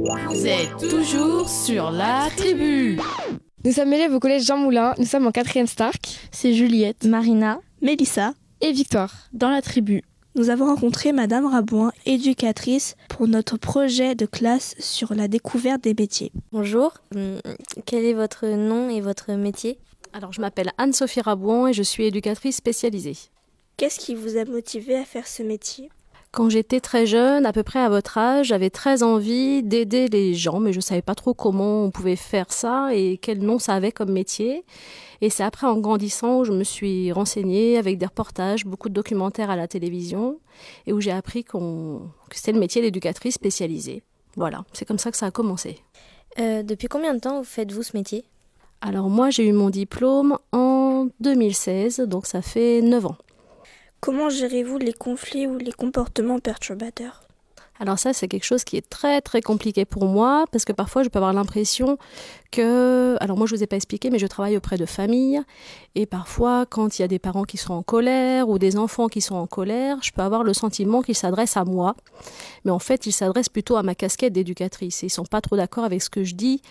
Vous êtes toujours sur la tribu. Nous sommes élèves au collège Jean Moulin, nous sommes en 4e Stark. C'est Juliette, Marina, Mélissa et Victoire. Dans la tribu. Nous avons rencontré Madame Rabouin, éducatrice, pour notre projet de classe sur la découverte des métiers. Bonjour, quel est votre nom et votre métier ? Alors, je m'appelle Anne-Sophie Rabouin et je suis éducatrice spécialisée. Qu'est-ce qui vous a motivé à faire ce métier ? Quand j'étais très jeune, à peu près à votre âge, j'avais très envie d'aider les gens, mais je ne savais pas trop comment on pouvait faire ça et quel nom ça avait comme métier. Et c'est après, en grandissant, où je me suis renseignée avec des reportages, beaucoup de documentaires à la télévision, et où j'ai appris que c'était le métier d'éducatrice spécialisée. Voilà, c'est comme ça que ça a commencé. Depuis combien de temps vous faites-vous ce métier ? Alors moi, j'ai eu mon diplôme en 2016, donc ça fait 9 ans. Comment gérez-vous les conflits ou les comportements perturbateurs ? Alors ça, c'est quelque chose qui est très très compliqué pour moi, parce que parfois je peux avoir l'impression que... Alors moi je vous ai pas expliqué, mais je travaille auprès de familles, et parfois quand il y a des parents qui sont en colère, ou des enfants qui sont en colère, je peux avoir le sentiment qu'ils s'adressent à moi, mais en fait ils s'adressent plutôt à ma casquette d'éducatrice, et ils sont pas trop d'accord avec ce que je dis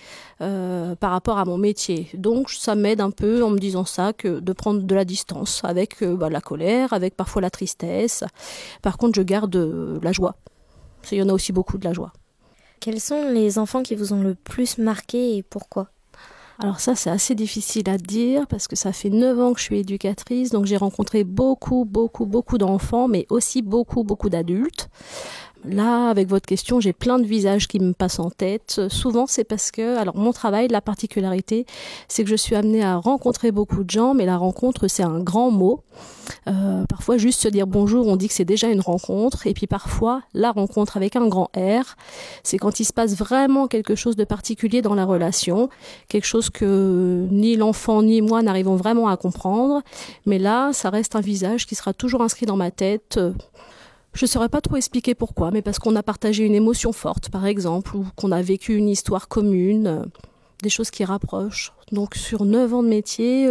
par rapport à mon métier. Donc ça m'aide un peu en me disant ça, que de prendre de la distance avec la colère, avec parfois la tristesse. Par contre je garde la joie. Il y en a aussi beaucoup de la joie. Quels sont les enfants qui vous ont le plus marqué et pourquoi ? Alors ça, c'est assez difficile à dire parce que ça fait 9 ans que je suis éducatrice, donc j'ai rencontré beaucoup d'enfants, mais aussi beaucoup d'adultes. Là, avec votre question, j'ai plein de visages qui me passent en tête. Souvent, c'est parce que, alors mon travail, la particularité, c'est que je suis amenée à rencontrer beaucoup de gens, mais la rencontre, c'est un grand mot. Parfois, juste se dire bonjour, on dit que c'est déjà une rencontre. Et puis parfois, la rencontre avec un grand R, c'est quand il se passe vraiment quelque chose de particulier dans la relation, quelque chose que ni l'enfant ni moi n'arrivons vraiment à comprendre. Mais là, ça reste un visage qui sera toujours inscrit dans ma tête. Je ne saurais pas trop expliquer pourquoi, mais parce qu'on a partagé une émotion forte, par exemple, ou qu'on a vécu une histoire commune, des choses qui rapprochent. Donc sur 9 ans de métier,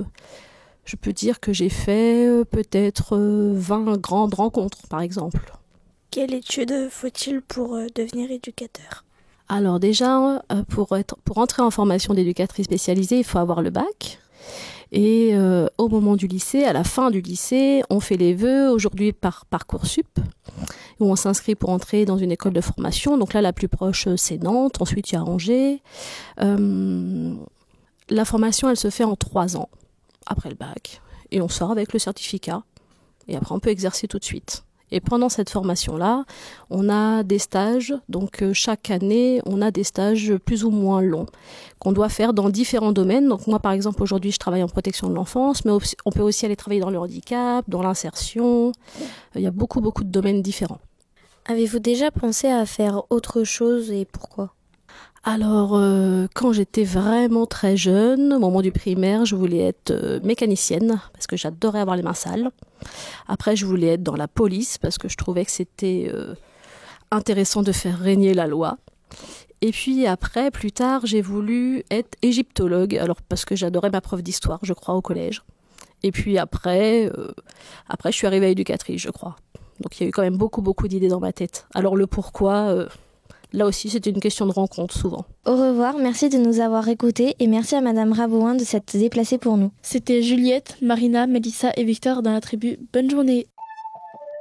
je peux dire que j'ai fait peut-être 20 grandes rencontres, par exemple. Quelle étude faut-il pour devenir éducateur ? Alors déjà, pour entrer en formation d'éducatrice spécialisée, il faut avoir le bac. Et au moment du lycée, à la fin du lycée, on fait les vœux, aujourd'hui par Parcoursup, où on s'inscrit pour entrer dans une école de formation. Donc là, la plus proche, c'est Nantes, ensuite il y a Angers. La formation, elle se fait en 3 ans, après le bac. Et on sort avec le certificat. Et après, on peut exercer tout de suite. Et pendant cette formation-là, on a des stages. Donc chaque année, on a des stages plus ou moins longs qu'on doit faire dans différents domaines. Donc moi, par exemple, aujourd'hui, je travaille en protection de l'enfance, mais on peut aussi aller travailler dans le handicap, dans l'insertion. Il y a beaucoup de domaines différents. Avez-vous déjà pensé à faire autre chose et pourquoi ? Alors, quand j'étais vraiment très jeune, au moment du primaire, je voulais être mécanicienne parce que j'adorais avoir les mains sales. Après, je voulais être dans la police parce que je trouvais que c'était intéressant de faire régner la loi. Et puis après, plus tard, j'ai voulu être égyptologue, alors parce que j'adorais ma prof d'histoire, je crois, au collège. Et puis après, je suis arrivée à éducatrice, je crois. Donc il y a eu quand même beaucoup d'idées dans ma tête. Alors le pourquoi... Là aussi, c'était une question de rencontre, souvent. Au revoir, merci de nous avoir écoutés et merci à Madame Rabouin de s'être déplacée pour nous. C'était Juliette, Marina, Mélissa et Victor dans la tribu. Bonne journée.